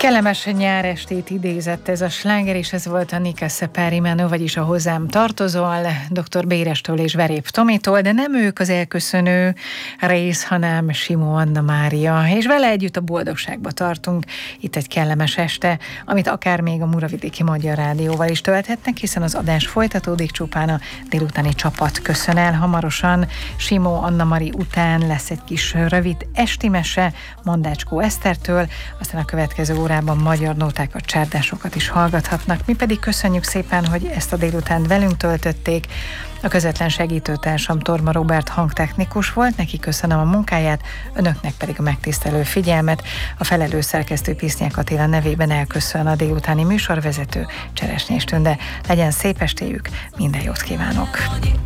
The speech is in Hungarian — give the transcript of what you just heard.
Kellemes nyárestét idézett ez a sláger, és ez volt a Nikesse Perimano, vagyis a Hozzám tartozol, dr. Bérestől és Verép Tomitól, de nem ők az elköszönő rész, hanem Simó Anna Mária, és vele együtt a boldogságba tartunk. Itt egy kellemes este, amit akár még a Muravidéki Magyar Rádióval is tölthetnek, hiszen az adás folytatódik, csupán a délutáni csapat köszön el. Hamarosan Simó Anna Mari után lesz egy kis rövid esti mese Mondácskó Esztertől, aztán a következő órában magyar nótákat, csárdásokat is hallgathatnak. Mi pedig köszönjük szépen, hogy ezt a délutánt velünk töltötték. A közvetlen segítőtársam Torma Róbert hangtechnikus volt, neki köszönöm a munkáját, önöknek pedig a megtisztelő figyelmet. A felelős szerkesztő Pisznyák Attila nevében elköszön a délutáni műsorvezető, Cseresnyés Tünde. Legyen szép estéjük, minden jót kívánok!